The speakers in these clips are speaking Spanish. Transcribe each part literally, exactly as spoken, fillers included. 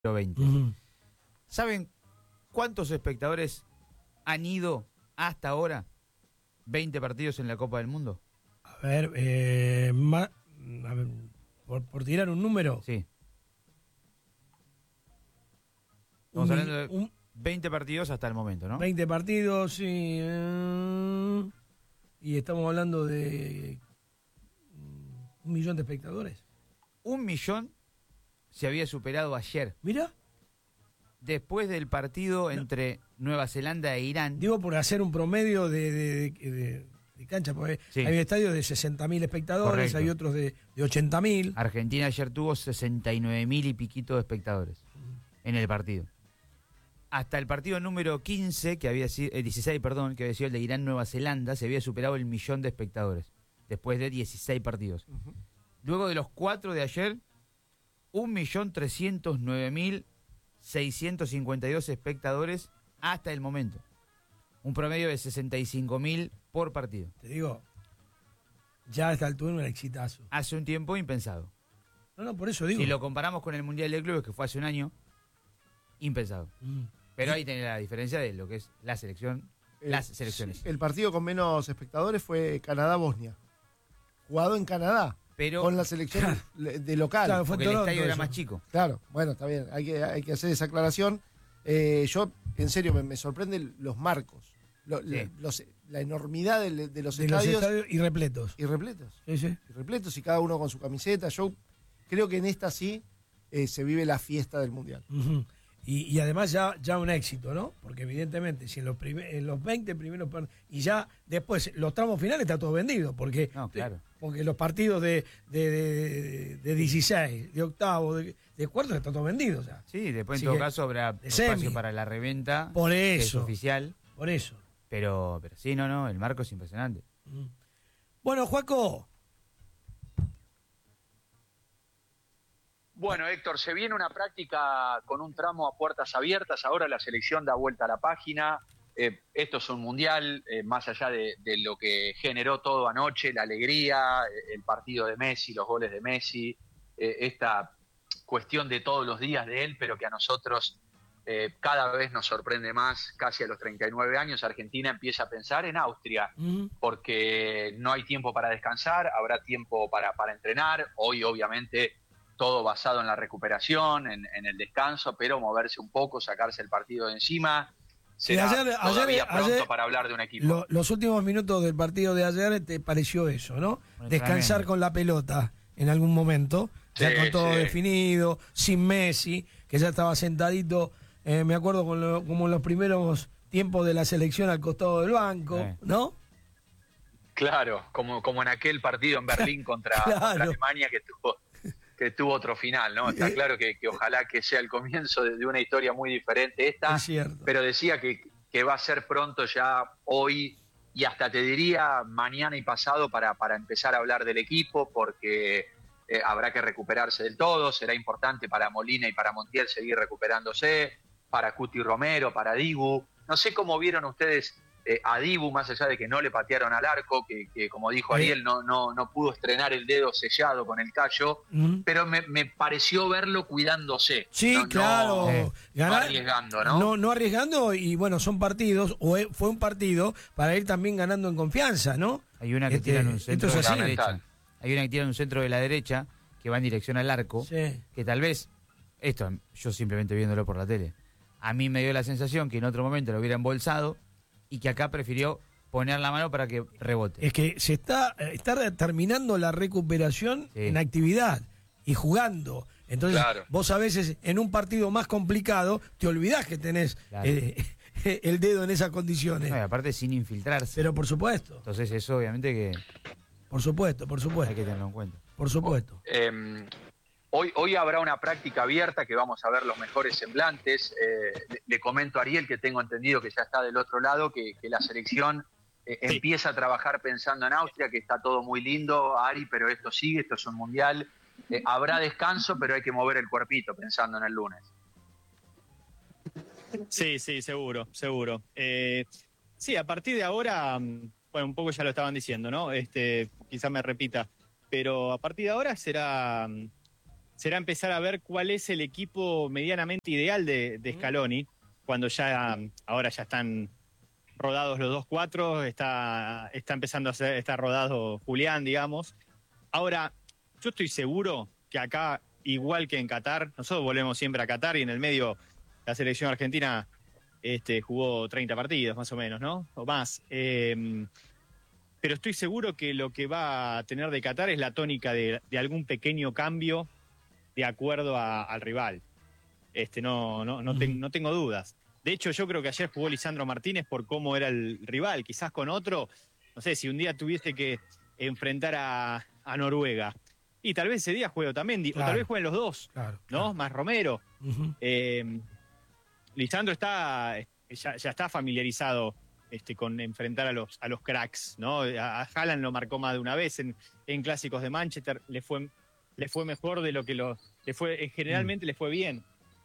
veinte. Uh-huh. ¿Saben cuántos espectadores han ido hasta ahora? veinte partidos en la Copa del Mundo. A ver, eh, ma, a ver por, por tirar un número. Sí. Estamos un, hablando de un, veinte partidos hasta el momento, ¿no? veinte partidos, sí. Eh, y estamos hablando de un millón de espectadores. Un millón se había superado ayer. Mira. Después del partido no. entre Nueva Zelanda e Irán. Digo, por hacer un promedio de, de, de, de, de cancha, porque sí. Hay estadios de sesenta mil espectadores, correcto. Hay otros de, de ochenta mil. Argentina ayer tuvo sesenta y nueve mil y piquito de espectadores uh-huh. en el partido. Hasta el partido número quince, que había sido, eh, dieciséis, perdón, que había sido el de Irán-Nueva Zelanda, se había superado el millón de espectadores, después de dieciséis partidos. Uh-huh. Luego de los cuatro de ayer, un millón trescientos nueve mil seiscientos cincuenta y dos espectadores hasta el momento. Un promedio de sesenta y cinco mil por partido. Te digo, ya a esta altura un exitazo. Hace un tiempo impensado. No, no, por eso digo. Si lo comparamos con el Mundial de Clubes, que fue hace un año, impensado. Mm. Pero ahí tiene la diferencia de lo que es la selección, eh, las selecciones. El partido con menos espectadores fue Canadá-Bosnia. Jugado en Canadá. Pero, con la selección claro, de local. Claro, fue porque el estadio era más chico. Claro, bueno, está bien, hay que, hay que hacer esa aclaración. Eh, yo, en serio, me, me sorprenden los marcos, lo, sí. los, la enormidad de, de los de estadios. Los estadios y repletos. Y repletos. Sí, sí. Y repletos, y cada uno con su camiseta. Yo creo que en esta sí eh, se vive la fiesta del Mundial. Uh-huh. Y, y además ya, ya un éxito, ¿no? Porque evidentemente si en los, primer, en los veinte primeros y ya después los tramos finales está todo vendido, porque, no, claro. porque los partidos de, de, de, de dieciséis, de octavo, de, de cuartos está todo vendido. O sea. Sí, después en Así todo caso habrá espacio semi. Para la reventa, por eso, que es oficial. Por eso. Pero, pero sí, no, no, el marco es impresionante. Mm. Bueno, Joaco. Bueno, Héctor, se viene una práctica con un tramo a puertas abiertas. Ahora la selección da vuelta a la página. Eh, esto es un mundial, eh, más allá de, de lo que generó todo anoche, la alegría, el partido de Messi, los goles de Messi, eh, esta cuestión de todos los días de él, pero que a nosotros eh, cada vez nos sorprende más. Casi a los treinta y nueve años, Argentina empieza a pensar en Austria, uh-huh. porque no hay tiempo para descansar, habrá tiempo para, para entrenar. Hoy, obviamente, todo basado en la recuperación, en, en el descanso, pero moverse un poco, sacarse el partido de encima. Será sí, ayer, todavía ayer, pronto ayer, para hablar de un equipo. Lo, los últimos minutos del partido de ayer te pareció eso, ¿no? Bueno, descansar tremendo. Con la pelota en algún momento, sí, ya con todo sí. definido, sin Messi, que ya estaba sentadito, eh, me acuerdo con lo, como en los primeros tiempos de la selección al costado del banco, sí. ¿no? Claro, como, como en aquel partido en Berlín contra, claro. contra Alemania que tuvo... que tuvo otro final, ¿no? Está claro que, que ojalá que sea el comienzo de, de una historia muy diferente esta, pero decía que, que va a ser pronto ya hoy y hasta te diría mañana y pasado para, para empezar a hablar del equipo, porque eh, habrá que recuperarse del todo, será importante para Molina y para Montiel seguir recuperándose, para Cuti Romero, para Dibu. No sé cómo vieron ustedes Eh, a Dibu, más allá de que no le patearon al arco, que, que como dijo Ariel, no, no, no pudo estrenar el dedo sellado con el callo, uh-huh. pero me, me pareció verlo cuidándose. Sí, no, claro. No, Ganar, no arriesgando, ¿no? ¿no? No arriesgando, y bueno, son partidos, o fue un partido para ir también ganando en confianza, ¿no? Hay una que este, tira en un centro es de la derecha. Hay una que tira en un centro de la derecha, que va en dirección al arco, sí. que tal vez, esto yo simplemente viéndolo por la tele, a mí me dio la sensación que en otro momento lo hubiera embolsado, y que acá prefirió poner la mano para que rebote. Es que se está, está terminando la recuperación sí. en actividad y jugando. Entonces, claro. vos a veces en un partido más complicado te olvidás que tenés claro. eh, el dedo en esas condiciones. No, y aparte sin infiltrarse. Pero por supuesto. Entonces eso obviamente que... Por supuesto, por supuesto. Hay que tenerlo en cuenta. Por supuesto. Oh, eh, Hoy, hoy habrá una práctica abierta que vamos a ver los mejores semblantes. Eh, le, le comento a Ariel, que tengo entendido que ya está del otro lado, que, que la selección eh, sí. empieza a trabajar pensando en Austria, que está todo muy lindo, Ari, pero esto sigue, esto es un mundial. Eh, habrá descanso, pero hay que mover el cuerpito pensando en el lunes. Sí, sí, seguro, seguro. Eh, sí, a partir de ahora, bueno, un poco ya lo estaban diciendo, ¿no? Este, quizá me repita, pero a partir de ahora será... será empezar a ver cuál es el equipo medianamente ideal de, de Scaloni, cuando ya, ahora ya están rodados los dos cuatro, está, está empezando a ser, está rodado Julián, digamos. Ahora, yo estoy seguro que acá, igual que en Qatar, nosotros volvemos siempre a Qatar y en el medio la selección argentina este, jugó treinta partidos más o menos, ¿no? O más. Eh, pero estoy seguro que lo que va a tener de Qatar es la tónica de, de algún pequeño cambio de acuerdo a, al rival. Este, no, no, no, te, no tengo dudas. De hecho, yo creo que ayer jugó Lisandro Martínez por cómo era el rival. Quizás con otro, no sé, si un día tuviese que enfrentar a, a Noruega, y tal vez ese día juego también, claro. o tal vez jueguen los dos, claro, ¿no? Claro. Más Romero. Uh-huh. Eh, Lisandro está, ya, ya está familiarizado este, con enfrentar a los, a los cracks, ¿no? A, a Haaland lo marcó más de una vez en, en clásicos de Manchester, le fue, le fue mejor de lo que lo, le fue, generalmente uh-huh. le fue bien,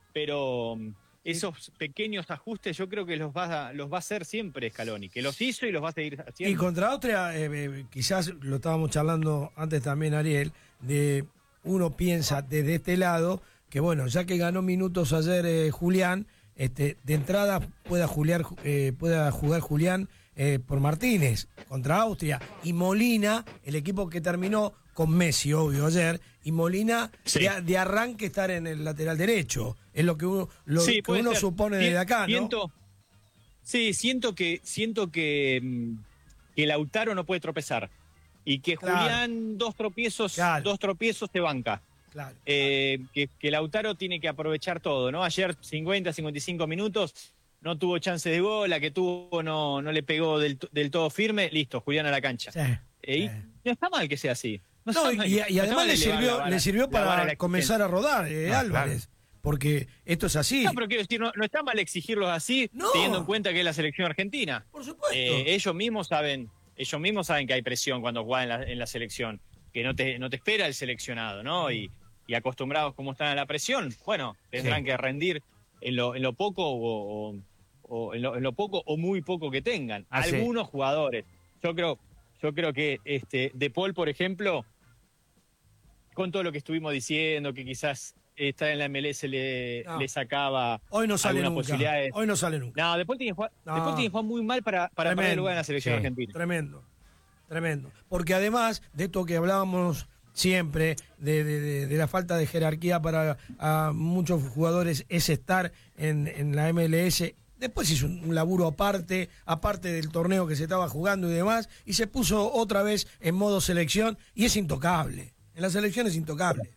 pero esos pequeños ajustes yo creo que los va a, los va a hacer siempre Scaloni, que los hizo y los va a seguir haciendo. Y contra Austria, eh, eh, quizás lo estábamos charlando antes también, Ariel, de uno piensa desde este lado que bueno, ya que ganó minutos ayer eh, Julián, este, de entrada pueda, Julián, eh, pueda jugar Julián eh, por Martínez contra Austria, y Molina, el equipo que terminó con Messi, obvio, ayer, y Molina sí. de, de arranque estar en el lateral derecho. Es lo que uno, lo sí, que uno supone desde acá, ¿no? Siento, sí, siento que siento que, que Lautaro no puede tropezar. Y que claro. Julián, dos tropiezos, claro. dos tropiezos te banca. Claro. Eh, que, que Lautaro tiene que aprovechar todo, ¿no? Ayer cincuenta, cincuenta y cinco minutos, no tuvo chance de gol, la que tuvo no, no le pegó del, del todo firme, listo, Julián a la cancha. Sí. Eh, y no está mal que sea así. No, no y, y, y además le sirvió, vara, le sirvió para comenzar a rodar, eh, no, Álvarez. Claro. Porque esto es así. No, pero quiero decir, no, no está mal exigirlos así, no. teniendo en cuenta que es la selección argentina. Por supuesto. Eh, ellos mismos saben, ellos mismos saben que hay presión cuando juegan en la, en la selección, que no te, no te espera el seleccionado, ¿no? Y, y acostumbrados como están a la presión, bueno, tendrán sí. que rendir en lo, en lo poco o, o, o en, lo, en lo poco o muy poco que tengan. Ah, Algunos sí. jugadores. Yo creo, yo creo que este, De Paul, por ejemplo, con todo lo que estuvimos diciendo, que quizás estar en la M L S le, no. le sacaba hoy no sale algunas nunca. posibilidades. Hoy no sale nunca. No, De Paul tiene que jugar, no. De Paul tiene que jugar muy mal para, para perder el lugar en la selección sí. argentina. Tremendo, tremendo. Porque además de esto que hablábamos siempre, de, de, de, de la falta de jerarquía para a muchos jugadores, es estar en, en la M L S. Después hizo un, un laburo aparte, aparte del torneo que se estaba jugando y demás, y se puso otra vez en modo selección, y es intocable. En la selección es intocable.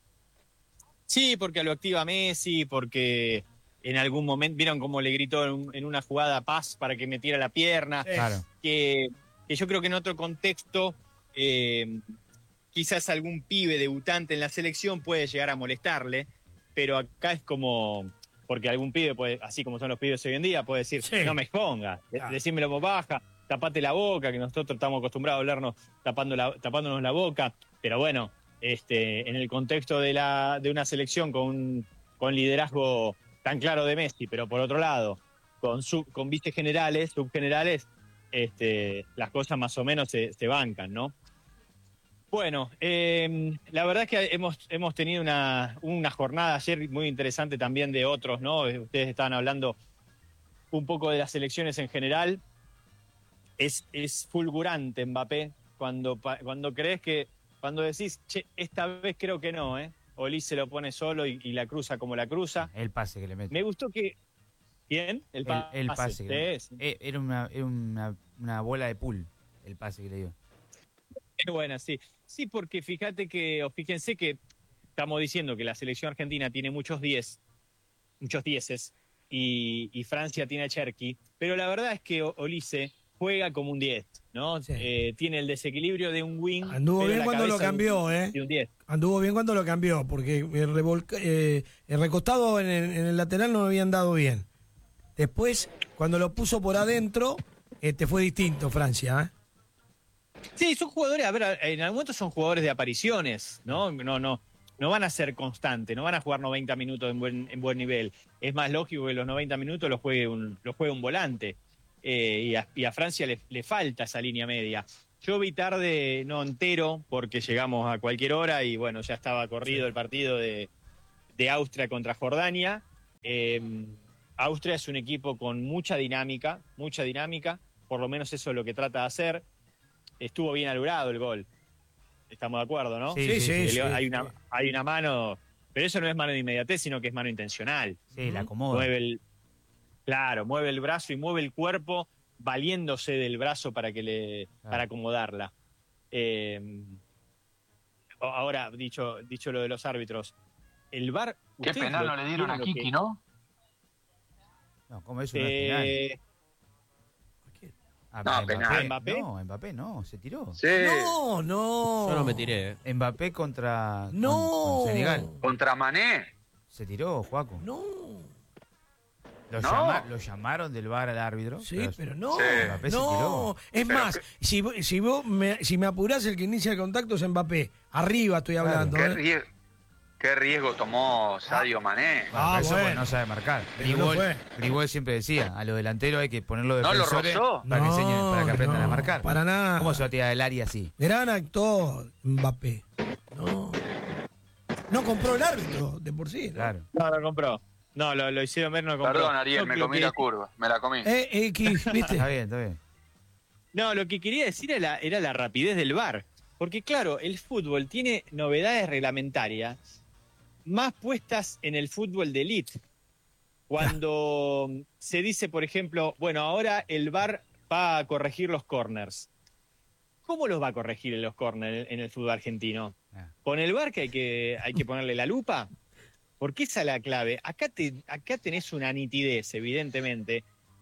Sí, porque lo activa Messi, porque en algún momento, vieron cómo le gritó en, en una jugada Paz para que metiera la pierna. Claro. Que, que yo creo que en otro contexto, eh, quizás algún pibe debutante en la selección puede llegar a molestarle, pero acá es como, porque algún pibe, puede, así como son los pibes hoy en día, puede decir, sí. no me exponga, ah. decímelo vos baja, tapate la boca, que nosotros estamos acostumbrados a hablarnos tapando la, tapándonos la boca, pero bueno, este, en el contexto de, la, de una selección con, con liderazgo tan claro de Messi, pero por otro lado, con, sub, con vicegenerales, subgenerales, este, las cosas más o menos se, se bancan, ¿no? Bueno, eh, la verdad es que hemos, hemos tenido una, una jornada ayer muy interesante también de otros, ¿no? Ustedes estaban hablando un poco de las selecciones en general. Es, es fulgurante Mbappé cuando, cuando crees que, cuando decís, che, esta vez creo que no, ¿eh? Olís se lo pone solo y, y la cruza como la cruza. El pase que le mete. Me gustó que... ¿Quién? El, pa el, el pase. pase. Sí. Era, una, era una, una bola de pool, el pase que le dio. Qué buena, sí. Sí, porque fíjate que, o fíjense que estamos diciendo que la selección argentina tiene muchos diez, muchos dieces, y, y Francia tiene a Cherki, pero la verdad es que Olise juega como un diez, ¿no? Sí. Eh, tiene el desequilibrio de un wing. Anduvo bien cuando lo cambió, de un, ¿eh? De un diez. Anduvo bien cuando lo cambió, porque el, revolca, eh, el recostado en el, en el lateral no me habían dado bien. Después, cuando lo puso por adentro, este fue distinto Francia, ¿eh? Sí, son jugadores, a ver, en algún momento son jugadores de apariciones, ¿no? No, no, no van a ser constantes, no van a jugar noventa minutos en buen, en buen nivel. Es más lógico que los noventa minutos los juegue un, los juegue un volante. Eh, y, a, y a Francia le, le falta esa línea media. Yo vi tarde, no entero, porque llegamos a cualquier hora y bueno, ya estaba corrido sí. el partido de, de Austria contra Jordania. Eh, Austria es un equipo con mucha dinámica, mucha dinámica, por lo menos eso es lo que trata de hacer. Estuvo bien alurado el gol. Estamos de acuerdo, ¿no? Sí, sí, sí. El, sí hay, sí. Una, hay una mano, pero eso no es mano de inmediatez, sino que es mano intencional. Sí, la acomoda. Mueve el, claro, mueve el brazo y mueve el cuerpo, valiéndose del brazo para que le claro. para acomodarla. Eh, ahora, dicho, dicho lo de los árbitros, el V A R... ¿Qué penal no le dieron a Kiki, que... no? No, ¿cómo es? Eh... Ah, no, Mbappé, Mbappé. No, Mbappé no, se tiró. Sí. No, no. Yo no me tiré. Eh. Mbappé contra no. con, con Senegal. Contra Mané. Se tiró, Juaco. No. Lo, no. llama, lo llamaron del V A R al árbitro. Sí, pero, pero no. Sí. Mbappé no. se tiró. Es pero más, que... si, si, vos me, si me apurás, el que inicia el contacto es Mbappé. Arriba estoy hablando. Claro. ¿eh? ¿Qué, riesgo, ¿Qué riesgo tomó Sadio Mané? Ah, eso bueno. pues no sabe marcar. Grigol no siempre decía, a los delanteros hay que ponerlo de defensores ¿No lo para, que no, enseñen, para que aprendan no, a marcar. Para nada. ¿Cómo se va a tirar del área así? Gran actor, Mbappé. No. No compró el árbitro de por sí. ¿no? Claro. No, lo compró. No, lo, lo hicieron ver, no lo compró. Perdón, Ariel, Yo me comí que... la curva. Me la comí. Eh, X, ¿viste? Está bien, está bien. No, lo que quería decir era la, era la rapidez del V A R. Porque claro, el fútbol tiene novedades reglamentarias más puestas en el fútbol de elite. Cuando ah. se dice, por ejemplo, bueno, ahora el V A R va a corregir los corners. ¿Cómo los va a corregir en los corners en el fútbol argentino? Ah. ¿Con el V A R que hay que, hay que ponerle la lupa? Porque esa es la clave. Acá, te, acá tenés una nitidez, evidentemente.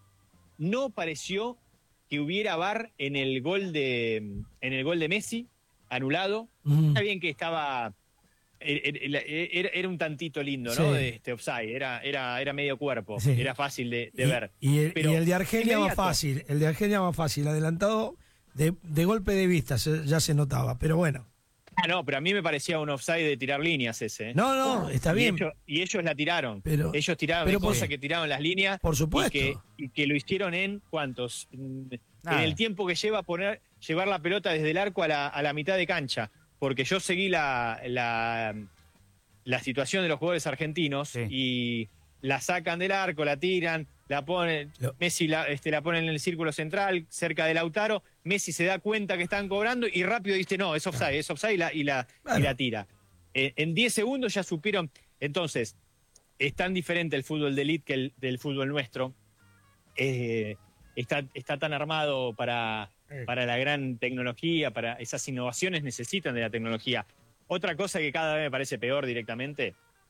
No pareció que hubiera V A R en el gol de, en el gol de Messi, anulado. Mm. Está bien que estaba... Era, era, era un tantito lindo, ¿no? Sí. De este offside, era, era, era medio cuerpo, sí. era fácil de, de y, ver. Y el, Pero y el de Argelia inmediato. más fácil, el de Argelia más fácil, adelantado de, de golpe de vista, se, ya se notaba, pero bueno. Ah, no, pero a mí me parecía un offside de tirar líneas ese. ¿eh? No, no, está y bien. Ellos, y ellos la tiraron. Pero, ellos tiraron pero de cosas por, que tiraron las líneas. Por supuesto. Y que, y que lo hicieron en, ¿cuántos? Nada. En el tiempo que lleva poner, llevar la pelota desde el arco a la, a la mitad de cancha. Porque yo seguí la... la la situación de los jugadores argentinos sí. y la sacan del arco, la tiran, la ponen, Lo... Messi la, este, la pone en el círculo central, cerca de Lautaro, Messi se da cuenta que están cobrando y rápido dice, no, es offside, claro. es offside y la, y la, claro. y la tira. Eh, en diez segundos ya supieron. Entonces, es tan diferente el fútbol de elite que el del fútbol nuestro. Eh, está, está tan armado para, para la gran tecnología, para esas innovaciones necesitan de la tecnología. Otra cosa que cada vez me parece peor directamente,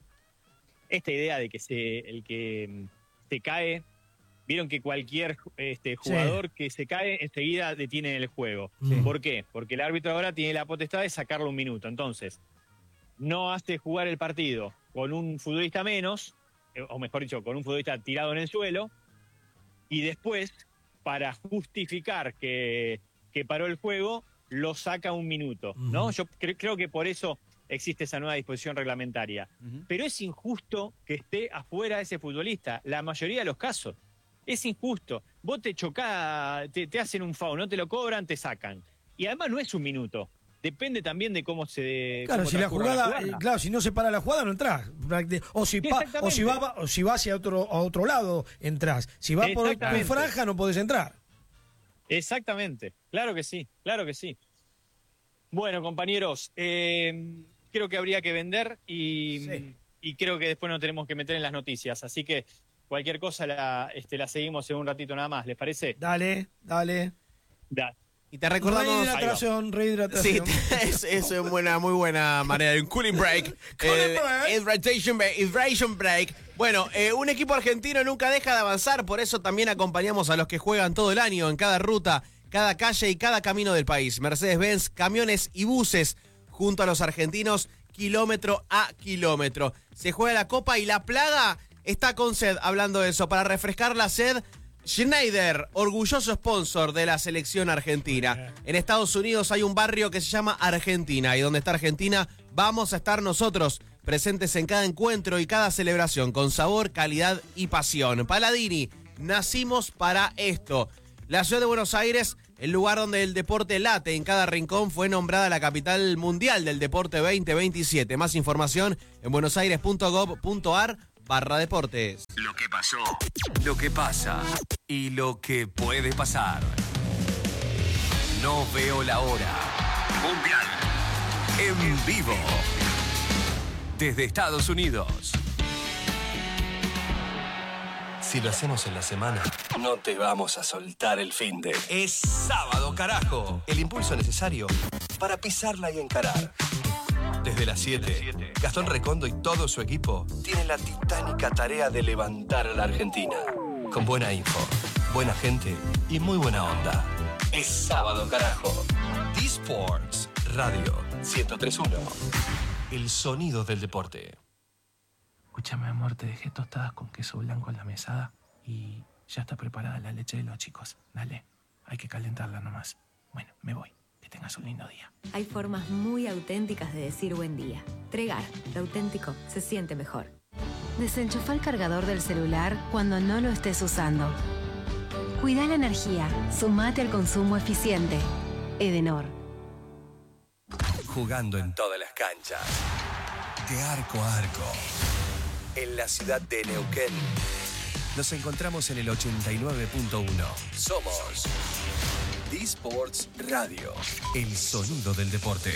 esta idea de que se, el que se cae, vieron que cualquier este, jugador sí. que se cae enseguida detiene el juego. Sí. ¿Por qué? Porque el árbitro ahora tiene la potestad de sacarlo un minuto. Entonces, no hace jugar el partido con un futbolista menos, o mejor dicho, con un futbolista tirado en el suelo, y después, para justificar que, que paró el juego, lo saca un minuto, ¿no? Uh-huh. Yo cre- creo que por eso existe esa nueva disposición reglamentaria. Uh-huh. Pero es injusto que esté afuera ese futbolista, la mayoría de los casos. Es injusto. Vos te chocás, te, te hacen un foul, no te lo cobran, te sacan. Y además no es un minuto. Depende también de cómo se... Claro, cómo si la jugada, la jugada. claro, si no se para la jugada, no entras. O si, pa, o si va, o si va hacia otro, a otro lado, entras. Si va por tu franja, no podés entrar. Exactamente, claro que sí, claro que sí. Bueno, compañeros, eh, creo que habría que vender y, sí. y creo que después nos tenemos que meter en las noticias, así que cualquier cosa la, este, la seguimos en un ratito nada más, ¿les parece? Dale, dale. Da. Y te recordamos... Rehidratación, rehidratación. Sí, es, es una buena, muy buena manera de un cooling break. eh, hydration break. Hydration break. Bueno, eh, un equipo argentino nunca deja de avanzar, por eso también acompañamos a los que juegan todo el año en cada ruta, cada calle y cada camino del país. Mercedes-Benz, camiones y buses junto a los argentinos, kilómetro a kilómetro. Se juega la Copa y la plaga está con sed, hablando de eso, para refrescar la sed. Schneider, orgulloso sponsor de la selección argentina. En Estados Unidos hay un barrio que se llama Argentina, y donde está Argentina vamos a estar nosotros, presentes en cada encuentro y cada celebración, con sabor, calidad y pasión. Paladini, nacimos para esto. La ciudad de Buenos Aires el lugar donde el deporte late en cada rincón, fue nombrada la capital mundial del deporte veinte veintisiete. Más información en buenosaires.gov.ar barra deportes. Lo que pasó, lo que pasa y lo que puede pasar. No veo la hora. Mundial en vivo desde Estados Unidos. Si lo hacemos en la semana, no te vamos a soltar el finde. Es sábado, carajo. El impulso necesario para pisarla y encarar. Desde las siete, Gastón Recondo y todo su equipo tienen la titánica tarea de levantar a la Argentina. Con buena info, buena gente y muy buena onda. Es sábado, carajo. D-Sports Radio ciento tres punto uno. El sonido del deporte. Escúchame, amor, te dejé tostadas con queso blanco en la mesada y ya está preparada la leche de los chicos. Dale, hay que calentarla nomás. Bueno, me voy. Que tengas un lindo día. Hay formas muy auténticas de decir buen día. Tregar, lo auténtico se siente mejor. Desenchufa el cargador del celular cuando no lo estés usando. Cuida la energía. Sumate al consumo eficiente. Edenor. Jugando en todas las canchas. De arco a arco. En la ciudad de Neuquén. Nos encontramos en el ochenta y nueve punto uno. Somos D-Sports Radio. El sonido del deporte.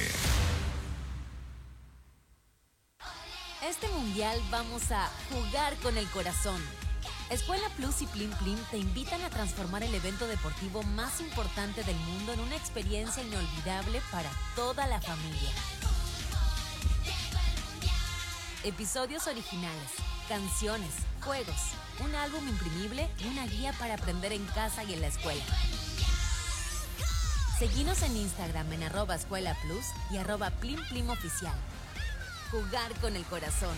Este mundial vamos a jugar con el corazón. Escuela Plus y Plim Plim te invitan a transformar el evento deportivo más importante del mundo en una experiencia inolvidable para toda la familia. Episodios originales, canciones, juegos, un álbum imprimible y una guía para aprender en casa y en la escuela. Seguinos en Instagram en arroba escuela plus y arroba plim plim oficial. Jugar con el corazón.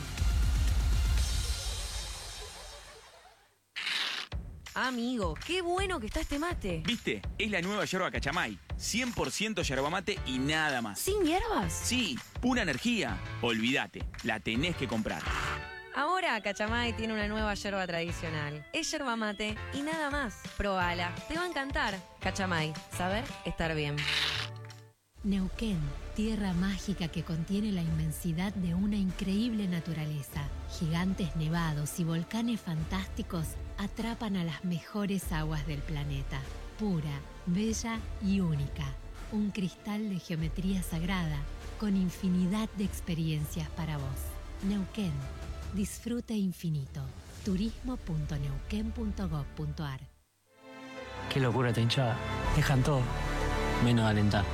Amigo, qué bueno que está este mate. ¿Viste? Es la nueva yerba Cachamay. cien por ciento yerba mate y nada más. ¿Sin hierbas? Sí, pura energía. Olvídate, la tenés que comprar. Ahora Cachamay tiene una nueva yerba tradicional. Es yerba mate y nada más. Probala, te va a encantar. Cachamay, saber estar bien. Neuquén, tierra mágica que contiene la inmensidad de una increíble naturaleza. Gigantes nevados y volcanes fantásticos atrapan a las mejores aguas del planeta. Pura, bella y única. Un cristal de geometría sagrada con infinidad de experiencias para vos. Neuquén, disfrute infinito. turismo punto neuquén punto gov punto ar. Qué locura esta hinchada. Dejan todo, menos alentar.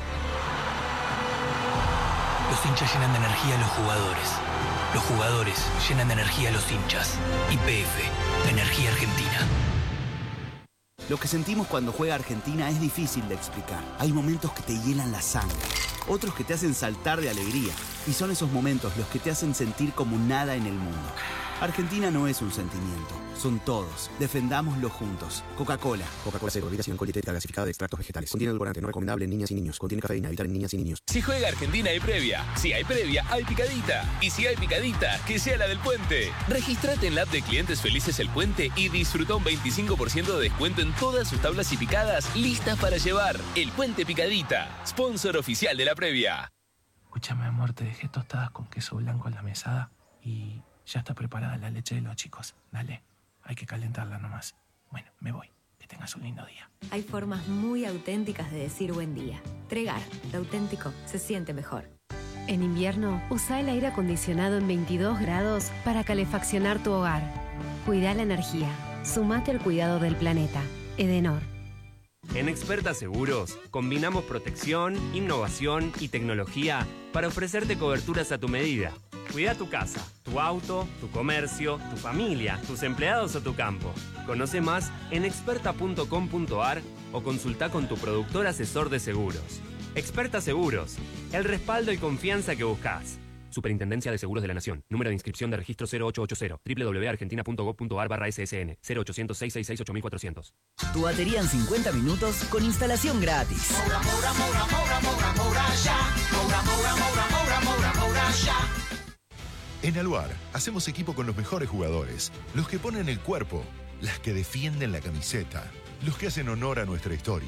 Los hinchas llenan de energía a los jugadores. Los jugadores llenan de energía a los hinchas. Y P F, Energía Argentina. Lo que sentimos cuando juega Argentina es difícil de explicar. Hay momentos que te hielan la sangre, otros que te hacen saltar de alegría. Y son esos momentos los que te hacen sentir como nada en el mundo. Argentina no es un sentimiento, son todos. Defendámoslo juntos. Coca-Cola. Coca-Cola Cero, bebida sin alcohol, dietética gasificada de extractos vegetales. Contiene edulcorante, no recomendable en niñas y niños. Contiene cafeína, evitar en niñas y niños. Si juega Argentina hay previa. Si hay previa, hay picadita. Y si hay picadita, que sea la del Puente. Regístrate en la app de Clientes Felices El Puente y disfruta un veinticinco por ciento de descuento en todas sus tablas y picadas listas para llevar. El Puente Picadita, sponsor oficial de la previa. Escúchame, amor, te dejé tostadas con queso blanco en la mesada y ya está preparada la leche de los chicos. Dale, hay que calentarla nomás. Bueno, me voy. Que tengas un lindo día. Hay formas muy auténticas de decir buen día. Tregar, lo auténtico se siente mejor. En invierno, usa el aire acondicionado en veintidós grados para calefaccionar tu hogar. Cuida la energía. Sumate al cuidado del planeta. Edenor. En Experta Seguros, combinamos protección, innovación y tecnología para ofrecerte coberturas a tu medida. Cuida tu casa, tu auto, tu comercio, tu familia, tus empleados o tu campo. Conoce más en experta punto com punto ar o consulta con tu productor asesor de seguros. Experta Seguros, el respaldo y confianza que buscas. Superintendencia de Seguros de la Nación. Número de inscripción de registro cero ocho ocho cero. doble u doble u doble u punto argentina punto gov punto ar barra ese ese ene. cero ochocientos, seiscientos sesenta y seis, ocho mil cuatrocientos. Tu batería en cincuenta minutos con instalación gratis. Moura, Moura, Moura, Moura, Moura, Moura, ya. Moura, Moura, Moura, Moura, Moura, Moura, ya. En Aluar, hacemos equipo con los mejores jugadores, los que ponen el cuerpo, las que defienden la camiseta, los que hacen honor a nuestra historia.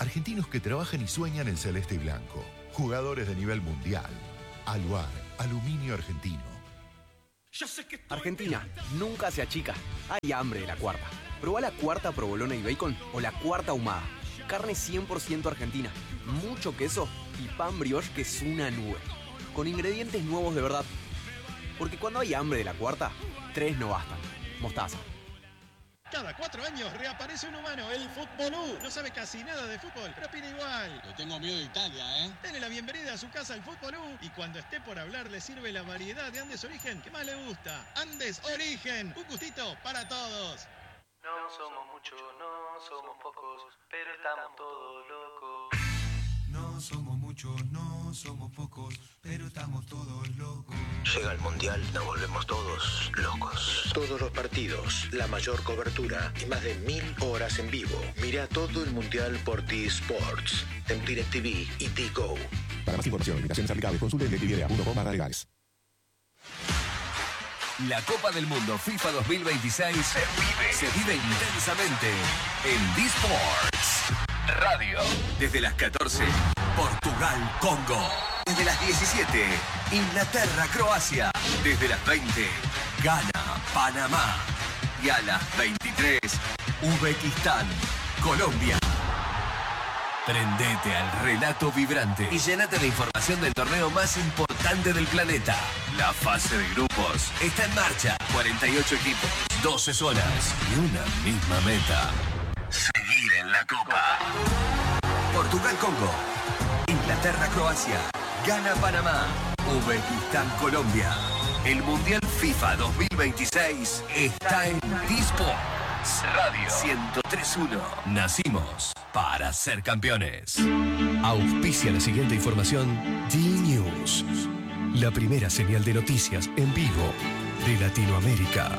Argentinos que trabajan y sueñan en celeste y blanco. Jugadores de nivel mundial. Aluar, aluminio argentino. Argentina, nunca se achica. Hay hambre de la cuarta. Probá la cuarta provolona y bacon o la cuarta ahumada. Carne cien por ciento argentina, mucho queso y pan brioche que es una nube. Con ingredientes nuevos de verdad. Porque cuando hay hambre de la cuarta, tres no bastan. Mostaza. Cada cuatro años reaparece un humano, el Futbolú. No sabe casi nada de fútbol, pero opina igual. Le tengo miedo de Italia, ¿eh? Denle la bienvenida a su casa al Futbolú y cuando esté por hablar le sirve la variedad de Andes Origen que más le gusta. Andes Origen, un gustito para todos. No somos muchos, no somos pocos, pero estamos todos locos. No somos muchos, no somos pocos, pero estamos todos locos. Llega el Mundial, nos volvemos todos locos. Todos los partidos, la mayor cobertura y más de mil horas en vivo. Mira todo el Mundial por T-Sports, en DirecTV y T-Go. Para más información, invitaciones aplicables, consulte en directv punto com barra legales. La Copa del Mundo FIFA dos mil veintiséis se vive, se vive intensamente en D-Sports Radio. Desde las catorce, Portugal, Congo. Desde las diecisiete, Inglaterra, Croacia. Desde las veinte, Ghana, Panamá. Y a las veintitrés, Uzbekistán, Colombia. Prendete al relato vibrante y llénate de información del torneo más importante del planeta. La fase de grupos está en marcha. cuarenta y ocho equipos, doce zonas y una misma meta. Seguir en la Copa. Portugal-Congo, Inglaterra-Croacia, Ghana-Panamá, Uzbekistán-Colombia. El Mundial FIFA dos mil veintiséis está en D-Sports Radio ciento tres punto uno. Nacimos para ser campeones. Auspicia la siguiente información D-News. La primera señal de noticias en vivo de Latinoamérica.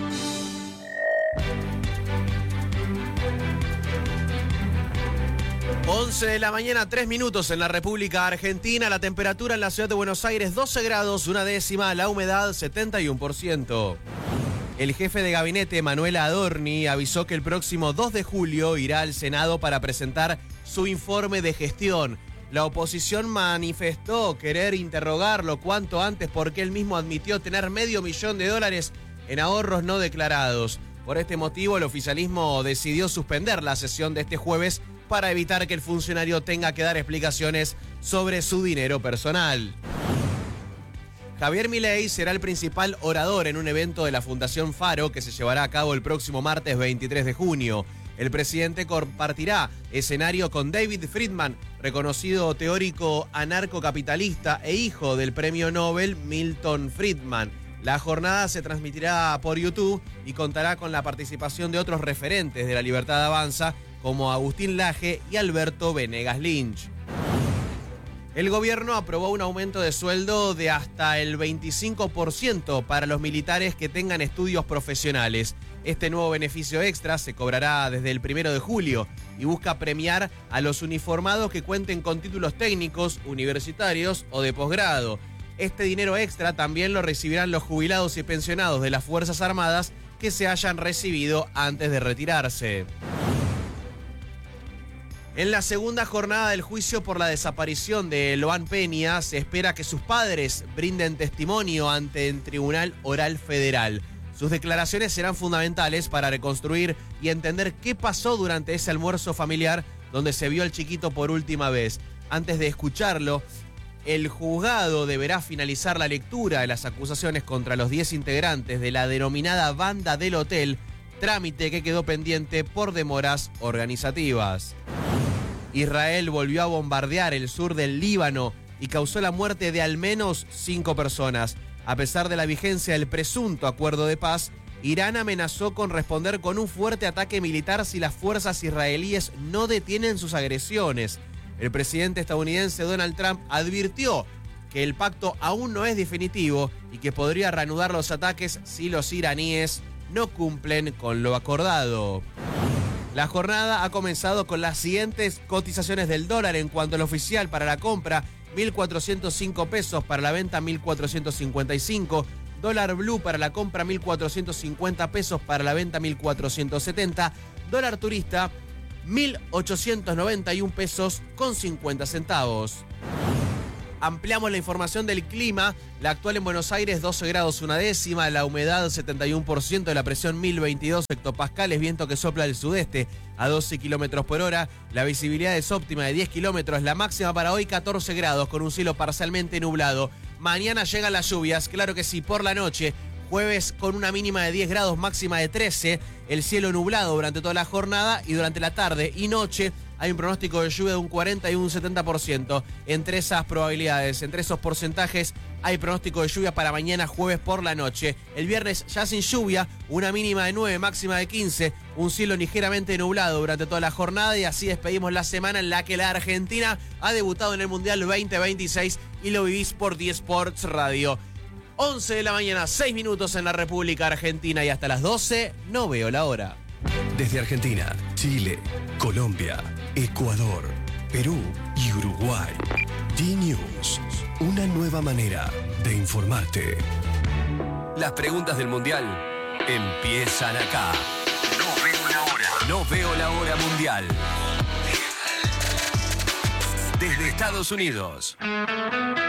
once de la mañana, tres minutos en la República Argentina. La temperatura en la ciudad de Buenos Aires, doce grados, una décima. La humedad, setenta y uno por ciento. El jefe de gabinete, Manuel Adorni, avisó que el próximo dos de julio irá al Senado para presentar su informe de gestión. La oposición manifestó querer interrogarlo cuanto antes porque él mismo admitió tener medio millón de dólares en ahorros no declarados. Por este motivo, el oficialismo decidió suspender la sesión de este jueves para evitar que el funcionario tenga que dar explicaciones sobre su dinero personal. Javier Milei será el principal orador en un evento de la Fundación Faro que se llevará a cabo el próximo martes veintitrés de junio. El presidente compartirá escenario con David Friedman, reconocido teórico anarcocapitalista e hijo del premio Nobel Milton Friedman. La jornada se transmitirá por YouTube y contará con la participación de otros referentes de la Libertad Avanza como Agustín Laje y Alberto Venegas Lynch. El gobierno aprobó un aumento de sueldo de hasta el veinticinco por ciento para los militares que tengan estudios profesionales. Este nuevo beneficio extra se cobrará desde el primero de julio y busca premiar a los uniformados que cuenten con títulos técnicos, universitarios o de posgrado. Este dinero extra también lo recibirán los jubilados y pensionados de las Fuerzas Armadas que se hayan recibido antes de retirarse. En la segunda jornada del juicio por la desaparición de Eloan Peña, se espera que sus padres brinden testimonio ante el Tribunal Oral Federal. Sus declaraciones serán fundamentales para reconstruir y entender qué pasó durante ese almuerzo familiar donde se vio al chiquito por última vez. Antes de escucharlo, el juzgado deberá finalizar la lectura de las acusaciones contra los diez integrantes de la denominada Banda del Hotel, trámite que quedó pendiente por demoras organizativas. Israel volvió a bombardear el sur del Líbano y causó la muerte de al menos cinco personas. A pesar de la vigencia del presunto acuerdo de paz, Irán amenazó con responder con un fuerte ataque militar si las fuerzas israelíes no detienen sus agresiones. El presidente estadounidense Donald Trump advirtió que el pacto aún no es definitivo y que podría reanudar los ataques si los iraníes no cumplen con lo acordado. La jornada ha comenzado con las siguientes cotizaciones del dólar en cuanto al oficial: para la compra, mil cuatrocientos cinco pesos, para la venta, mil cuatrocientos cincuenta y cinco. Dólar blue para la compra, mil cuatrocientos cincuenta pesos, para la venta, mil cuatrocientos setenta. Dólar turista, mil ochocientos noventa y un pesos con cincuenta centavos. Ampliamos la información del clima. La actual en Buenos Aires, doce grados una décima, la humedad setenta y uno por ciento, la presión mil veintidós hectopascales, viento que sopla del sudeste a doce kilómetros por hora, la visibilidad es óptima de diez kilómetros, la máxima para hoy catorce grados con un cielo parcialmente nublado. Mañana llegan las lluvias, claro que sí, por la noche. Jueves con una mínima de diez grados, máxima de trece, el cielo nublado durante toda la jornada y durante la tarde y noche hay un pronóstico de lluvia de un cuarenta y un setenta por ciento. Entre esas probabilidades, entre esos porcentajes, hay pronóstico de lluvia para mañana jueves por la noche. El viernes ya sin lluvia, una mínima de nueve, máxima de quince, un cielo ligeramente nublado durante toda la jornada y así despedimos la semana en la que la Argentina ha debutado en el Mundial veinte veintiséis y lo vivís por D Sports Radio. once de la mañana, seis minutos en la República Argentina y hasta las doce no veo la hora. Desde Argentina, Chile, Colombia, Ecuador, Perú y Uruguay. D-News, una nueva manera de informarte. Las preguntas del Mundial empiezan acá. No veo la hora. No veo la hora mundial. Desde Estados Unidos.